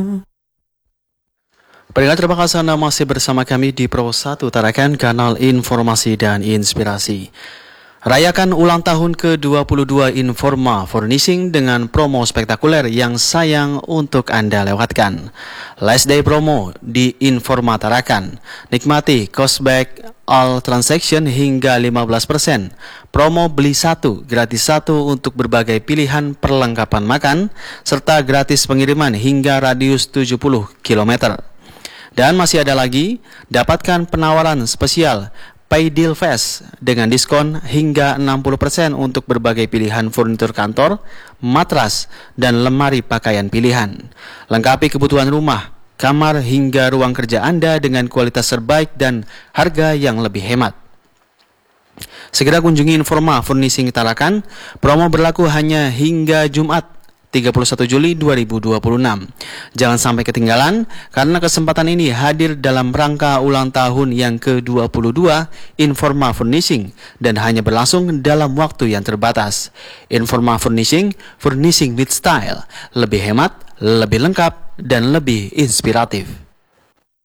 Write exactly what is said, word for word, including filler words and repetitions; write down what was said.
Pendengar, terima kasih Anda masih bersama kami di Pro satu Tarakan, kanal informasi dan inspirasi. Rayakan ulang tahun ke dua puluh dua Informa Furnishing dengan promo spektakuler yang sayang untuk Anda lewatkan. Last Day promo di Informa Tarakan. Nikmati cashback all transaction hingga lima belas persen. Promo beli satu, gratis satu untuk berbagai pilihan perlengkapan makan, serta gratis pengiriman hingga radius tujuh puluh kilometer. Dan masih ada lagi, dapatkan penawaran spesial Pay Deal Fest dengan diskon hingga enam puluh persen untuk berbagai pilihan furnitur kantor, matras, dan lemari pakaian pilihan. Lengkapi kebutuhan rumah, kamar, hingga ruang kerja Anda dengan kualitas terbaik dan harga yang lebih hemat. Segera kunjungi Informa Furnishing Tarakan. Promo berlaku hanya hingga Jumat tiga puluh satu Juli dua ribu dua puluh enam. Jangan sampai ketinggalan karena kesempatan ini hadir dalam rangka ulang tahun yang ke dua puluh dua Informa Furnishing dan hanya berlangsung dalam waktu yang terbatas. Informa Furnishing, Furnishing with Style, lebih hemat, lebih lengkap, dan lebih inspiratif.